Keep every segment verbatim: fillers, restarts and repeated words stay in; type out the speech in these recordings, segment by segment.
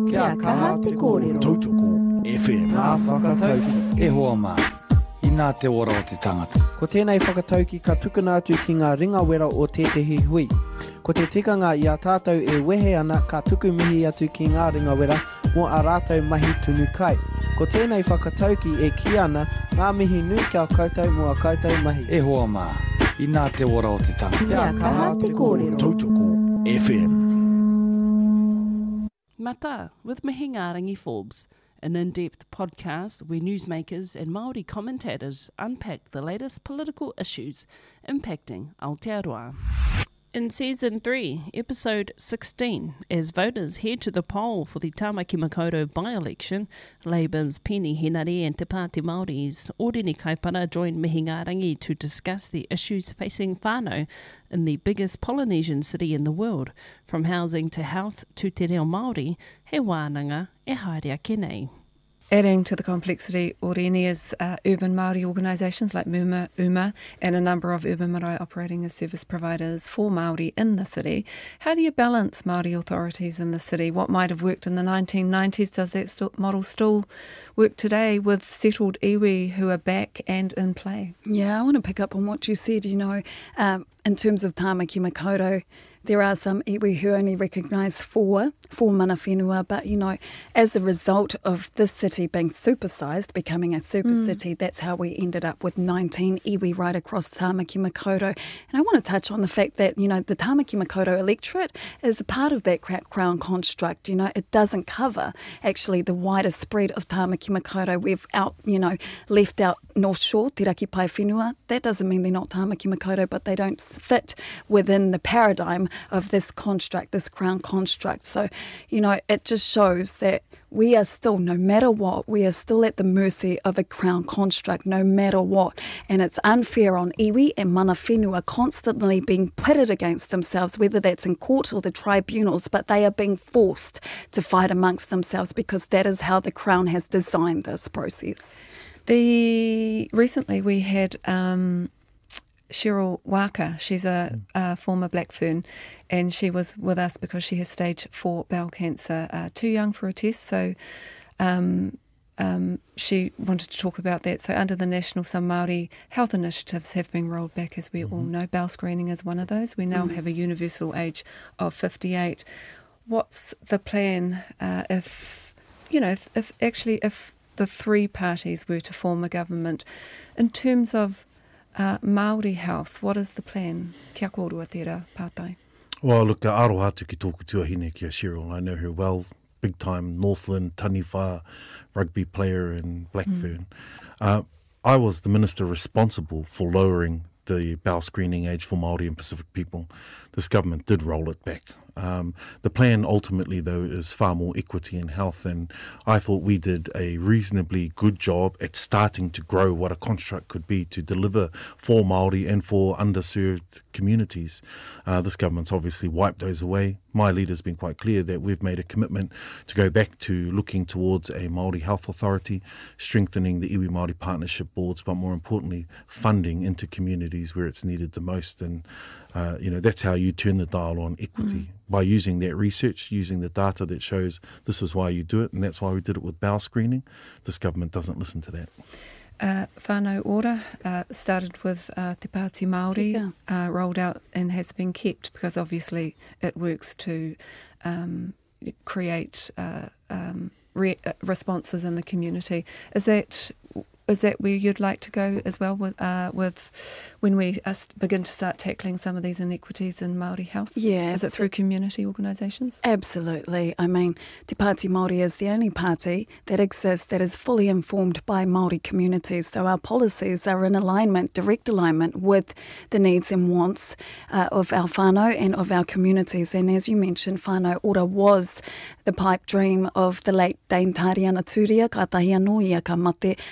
Kia kaha te kōrero. Tautoko F M. Ngā whakatauki. E hoa mā, I nā te ora o te tangata. Ko tēnei whakatauki ka tukuna atu ki ngā ringa wera o tētehi hui. Ko te tikanga i a tātou e wehe ana ka tuku mihi atu ki ngā ringa wera mō a rātou mahi tunu kai. Ko tēnei whakatauki e ki ana ngā mihi nui kia koutou mō a koutou mahi. E hoa mā, I nā te ora o te tangata. Kia kaha te kōrero. Tautoko F M. Mata, with Mihingarangi Forbes, an in-depth podcast where newsmakers and Māori commentators unpack the latest political issues impacting Aotearoa. In Season three, Episode sixteen, as voters head to the poll for the Tāmaki Makaurau by-election, Labour's Peni Henare and Te Pāti Māori's Oreni Kaipara joined Mihingarangi to discuss the issues facing whānau in the biggest Polynesian city in the world, from housing to health to te reo Māori, he wānanga e haere ake nei. Adding to the complexity, Oreni is uh, urban Māori organisations like Muma, Uma, and a number of urban marae operating as service providers for Māori in the city. How do you balance Māori authorities in the city? What might have worked in the nineteen nineties? Does that st- model still work today with settled iwi who are back and in play? Yeah, I want to pick up on what you said, you know, um, in terms of Tāmaki Makaurau. There are some iwi who only recognise four, four mana whenua, but, you know, as a result of this city being supersized, becoming a super mm. city, that's how we ended up with nineteen iwi right across Tāmaki Makaurau. And I want to touch on the fact that, you know, the Tāmaki Makaurau electorate is a part of that Crown construct. You know, it doesn't cover actually the wider spread of Tāmaki Makaurau. We've out, you know, left out North Shore, Te Raki Pai Whenua. That doesn't mean they're not Tāmaki Makaurau, but they don't fit within the paradigm of this construct, this Crown construct. So, you know, it just shows that we are still, no matter what, we are still at the mercy of a Crown construct, no matter what. And it's unfair on iwi and mana whenua constantly being pitted against themselves, whether that's in court or the tribunals, but they are being forced to fight amongst themselves because that is how the Crown has designed this process. The recently we had um, Cheryl Waka. She's a, a former Black Fern, and she was with us because she has stage four bowel cancer, uh, too young for a test. So um, um, she wanted to talk about that. So under the National Some Māori health initiatives have been rolled back, as we mm-hmm. all know. Bowel screening is one of those. We now mm. have a universal age of fifty-eight. What's the plan uh, if, you know, if, if actually if the three parties were to form a government in terms of uh, Māori health? What is the plan? Kia kōrua tērā, Pātai. Well, look, uh, aroha atu ki tōku tuahine ki a Cheryl. I know her well, big time Northland, Taniwha, rugby player in Blackfern. Mm. Uh, I was the minister responsible for lowering the bowel screening age for Māori and Pacific people. This government did roll it back. Um, the plan ultimately, though, is far more equity in health, and I thought we did a reasonably good job at starting to grow what a construct could be to deliver for Māori and for underserved communities. Uh, this government's obviously wiped those away. My leader's been quite clear that we've made a commitment to go back to looking towards a Māori health authority, strengthening the iwi Māori partnership boards, but more importantly, funding into communities where it's needed the most. And Uh, you know, that's how you turn the dial on equity, mm. by using that research, using the data that shows this is why you do it, and that's why we did it with bowel screening. This government doesn't listen to that. Uh, whānau ora uh, started with uh, Te Pāti Māori, uh, rolled out and has been kept because obviously it works to um, create uh, um, re- responses in the community. Is that... Is that where you'd like to go as well with uh, with when we uh, begin to start tackling some of these inequities in Māori health? Yeah. Is it through community organisations? Absolutely. I mean, Te Pāti Māori is the only party that exists that is fully informed by Māori communities. So our policies are in alignment, direct alignment with the needs and wants uh, of our whānau and of our communities. And as you mentioned, whānau ora was the pipe dream of the late Dame Tariana Turia, ka tahi anō ia ka mate a iri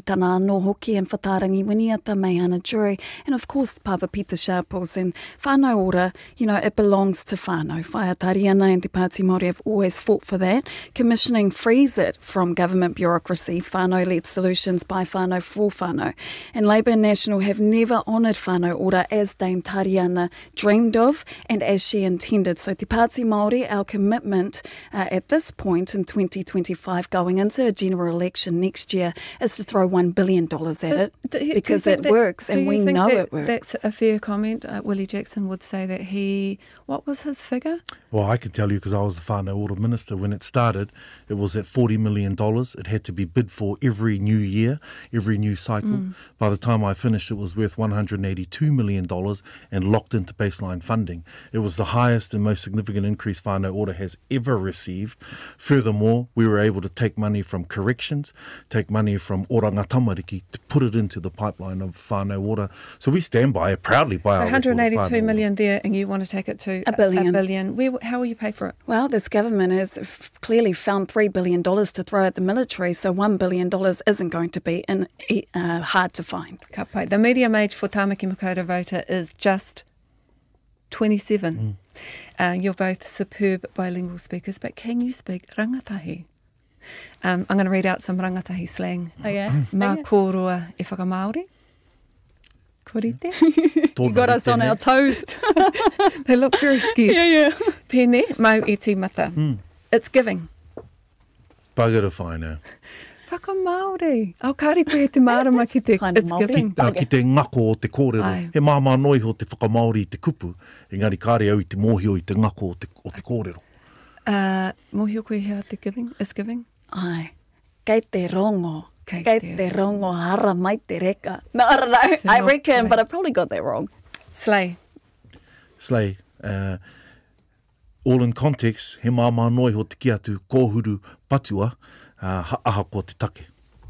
tana anō hoki and whatarangi winiata mai ana jury. And of course, Papa Peter Sharples and whānau ora, you know, it belongs to whānau. Whaia Tariana and Te Pāti Māori have always fought for that. Commissioning frees it from government bureaucracy, whānau-led solutions by whānau for whānau. And Labour and National have never honoured whānau ora as Dame Tariana dreamed of and as she intended. So Te Pāti Māori, our commitment uh, at this point in twenty twenty-five, going into a general election next year, is to throw one billion dollars at it Do you- do because you think it that- works do and you we think know that it works. That's a fair comment. Uh, Willie Jackson would say that he, what was his figure? Well, I can tell you because I was the whānau ora minister when it started. It was at forty million dollars. It had to be bid for every new year, every new cycle. Mm. By the time I finished, it was worth one hundred eighty-two million dollars and locked into baseline funding. It was the highest and most significant increase whānau ora has ever received. Furthermore, we were able to take money from corrections, take money from Oranga Tamariki to put it into the pipeline of whānau ora. So we stand by it, proudly by So our one hundred eighty-two record of whānau million there, and you want to take it to A billion. A billion. Where, how will you pay for it? Well, this government has f- clearly found three billion dollars to throw at the military, so one billion dollars isn't going to be in, uh, hard to find. Ka pai. The medium age for Tāmaki Makaurau voter is just twenty-seven. Mm. Uh, you're both superb bilingual speakers, but can you speak rangatahi? Um, I'm going to read out some rangatahi slang. Okay. Mā kōrua e whakamaori. Korite. Tōna Got us on rite our ne. toes. They look very scared. yeah, yeah. Pene, mau e tīmata. Mm. It's giving. Bugger to whānau. Whakamaori. Au kāre koe e te mārama ki te, Kind of it's Māori. giving. Uh, ki te ngako o te kōrero. Ai. He māma noi ho te whakamaori i te kupu. Engari kāre au i te mōhio i te ngako o te, o te kōrero. Uh, mohio koe hea te giving? It's giving? Ai, kei te rongo. Kei Kei te te rongo hara mai te reka. No, I don't know. Te I no- reckon, right. but I probably got that wrong. Slay. Slay. Uh, all in context, he māma noi ho te ki atu kōhuru patua uh, ha- aha ko te take.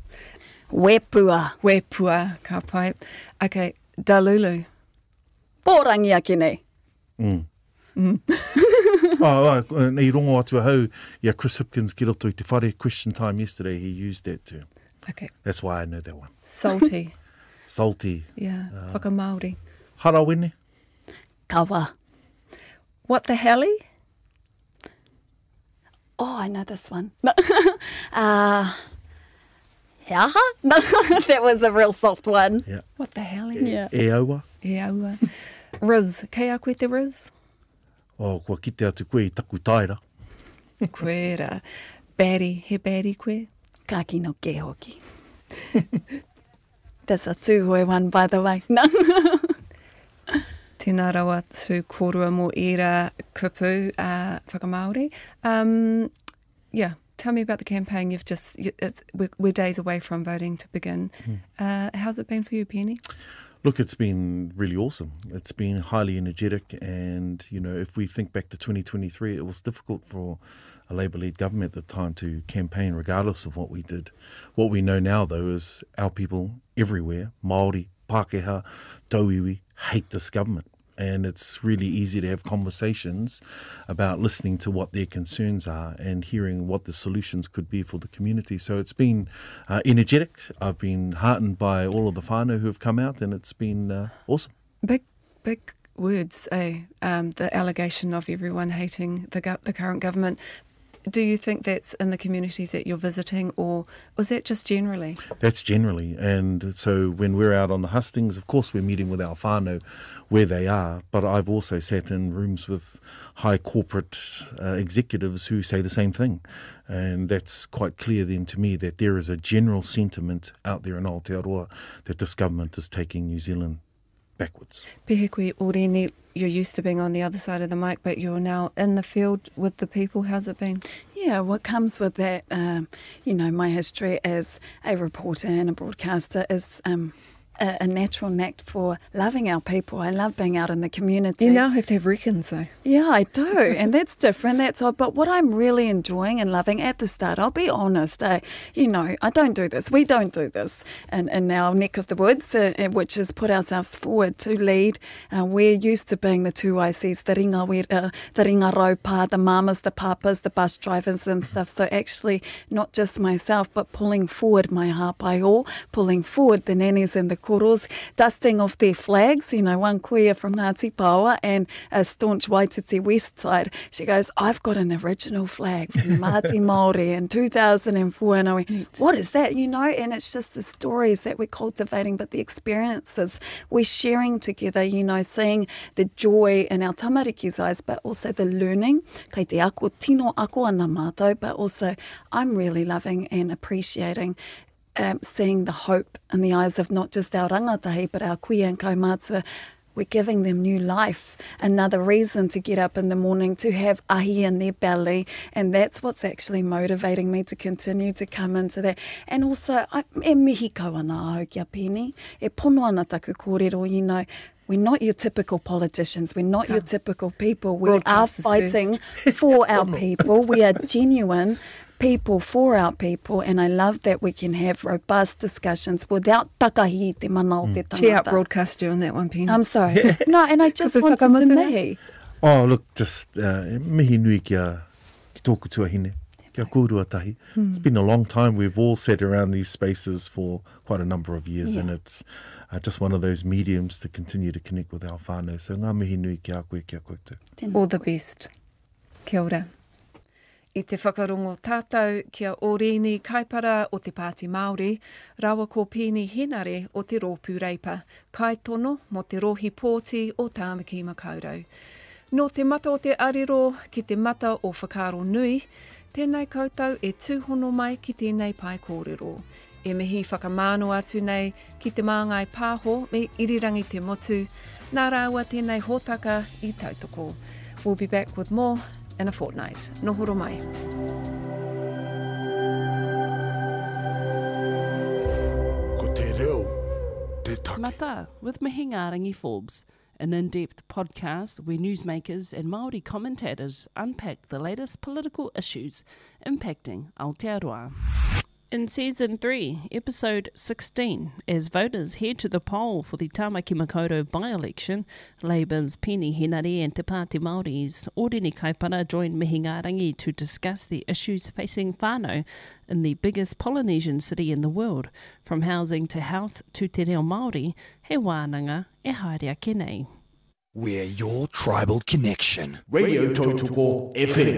Wepua. Wepua, ka pai. Okay, Dalulu. Pōrangi ake nei. Mm. Mm. oh, oh, nei rongo atua hau, yeah, Chris Hipkins ki roto i te whare question time yesterday, he used that term. Okay, That's why I know that one. salty. Salty. Yeah, whakamaori. Harawene. Kawa. What the helly? Oh, I know this one. No. uh, Heaha? No, that was a real soft one. Yeah. What the helly? Yeah. E aua. E aua. Riz. Kei a koe te riz? O, kua kite atu koe i taku taira. Koe ra. Bari. He bari koe? Ka kino ke hoki. That's a tūhoe one, by the way. No. Tēnā rawa tū kōrua mō ira kupu uh, whakamaori. Um, yeah, tell me about the campaign. You've just, you- it's, we're, we're days away from voting to begin. Mm. Uh, how's it been for you, Penny? Look, it's been really awesome. It's been highly energetic, and you know, if we think back to twenty twenty-three, it was difficult for a Labour-led government at the time to campaign, regardless of what we did. What we know now, though, is our people everywhere, Māori, Pākehā, Tauiwi, hate this government. And it's really easy to have conversations about listening to what their concerns are and hearing what the solutions could be for the community. So it's been uh, energetic. I've been heartened by all of the whānau who have come out, and it's been uh, awesome. Big, big words, eh? Um, the allegation of everyone hating the go- the current government. Do you think that's in the communities that you're visiting, or was that just generally? That's generally. And so when we're out on the hustings, of course we're meeting with our whānau where they are, but I've also sat in rooms with high corporate uh, executives who say the same thing. And that's quite clear then to me that there is a general sentiment out there in Aotearoa that this government is taking New Zealand backwards. Pehekui Oreni, you're used to being on the other side of the mic, but you're now in the field with the people. How's it been? Yeah, what comes with that, um, you know, my history as a reporter and a broadcaster is um, a, a natural knack for loving our people. I love being out in the community. You now have to have reckons, though. Yeah, I do. And that's different. That's odd. But what I'm really enjoying and loving at the start, I'll be honest, I, you know, I don't do this. We don't do this in, in our neck of the woods, uh, which is put ourselves forward to lead. Uh, we're used to being the two I Cs, the ringa, wera, the ringa raupa, the mamas, the papas, the bus drivers and stuff. So actually, not just myself, but pulling forward my hāpaiho, pulling forward the nannies and the koros, dusting off their flags. You know, one kuia from Ngāti Paoa and a staunch Waititi West Side. She goes, I've got an original flag from the Māti Māori in two thousand four. And I went, what is that? You know, and it's just the stories that we're cultivating, but the experiences we're sharing together, you know, seeing the joy in our tamariki's eyes, but also the learning. Kei te ako, tino ako ana mātou, but also I'm really loving and appreciating um, seeing the hope in the eyes of not just our rangatahi, but our kuia and kaumātua. We're giving them new life, another reason to get up in the morning, to have ahi in their belly. And that's what's actually motivating me to continue to come into that. And also, I, e mihi kawana au kia pēni, e pono ana taku kōrero, you know, we're not your typical politicians. We're not your typical people. We are fighting for our people. We are genuine people for our people, and I love that we can have robust discussions without takahi te mana o te tangata. She out-broadcast you on that one, Penny. I'm sorry. No, and I just wanted to me. Oh, look, just uh, mihi nui kia ki tōku tuahine, kia kōruatahi. Mm. It's been a long time. We've all sat around these spaces for quite a number of years, yeah. and it's uh, just one of those mediums to continue to connect with our whānau. So ngā mihi nui kia koe, kia koe tu. All the best. Kia ora. I te whakarongo tātou kia Ōrini kaipara o te Pāti Māori, rawa ko Pēni Henare o te Rōpū Reipa, kaitono mo te rohi pōti o Tāmaki Makaurau. No te mata o te ariro ki te mata o whakaro nui, tēnei koutou e tūhono mai ki tēnei pai kōrero. E mihi whakamāno atu nei ki te māngai pāho me irirangi te motu, nā rāua tēnei hōtaka I tautoko. We'll be back with more in a fortnight. Nohoro mai. Ko te reo, te take. Mata, with Mihi Ngārangi Forbes, an in-depth podcast where newsmakers and Māori commentators unpack the latest political issues impacting Aotearoa. In Season three, Episode sixteen, as voters head to the poll for the Tāmaki Makaurau by-election, Labour's Pēni Henare and Te Pāti Māori's Ōrini Kaipara joined Mihi Ngārangi to discuss the issues facing whānau in the biggest Polynesian city in the world, from housing to health to te reo Māori, he wānanga e haere ake nei. We're your tribal connection. Radio Tautupo F M.